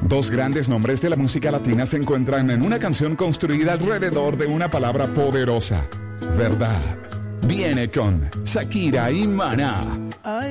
Dos grandes nombres de la música latina se encuentran en una canción construida alrededor de una palabra poderosa: verdad. Viene con Shakira y Maná. Ay.